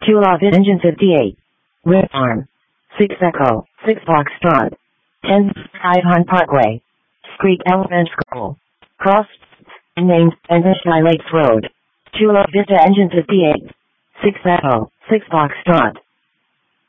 Tula Vid Engine 58. Wind Farm. 6 Echo, 6 Foxtrot. 10, 5 Hunt Parkway. Creek Elementary School. Cross, named, and Lakes Road. Chula Vista Engine 58. 6 Echo, 6 Foxtrot.